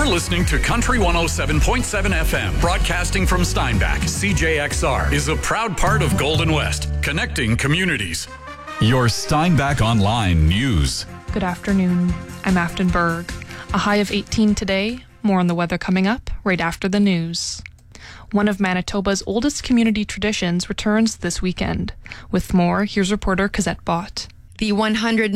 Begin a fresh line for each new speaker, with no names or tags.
You're listening to Country 107.7 FM, broadcasting from Steinbach. CJXR is a proud part of Golden West, connecting communities. Your Steinbach Online News.
Good afternoon. I'm Afton Berg. A high of 18 today. More on the weather coming up right after the news. One of Manitoba's oldest community traditions returns this weekend. With more, here's reporter Cosette Bott.
The 100